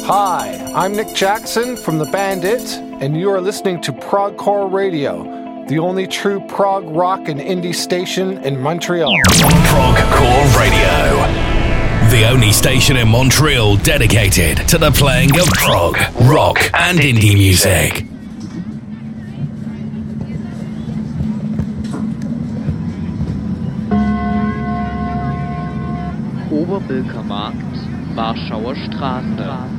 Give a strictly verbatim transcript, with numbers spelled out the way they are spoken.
Hi, I'm Nick Jackson from the band It, and you are listening to Progcore Radio, the only true prog rock and indie station in Montreal. Progcore Radio, the only station in Montreal dedicated to the playing of prog, rock, and indie music. Oberbülker Markt, Warschauer Straße.